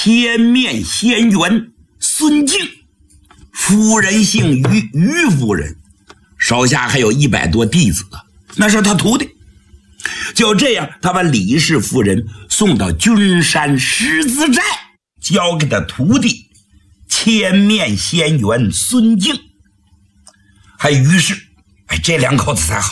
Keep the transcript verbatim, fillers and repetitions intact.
前面仙员孙敬，夫人姓于，于夫人，手下还有一百多弟子，那是他徒弟。就这样，他把李氏夫人送到君山狮子寨，交给他徒弟前面仙员孙敬，还于是，哎，这两口子才好。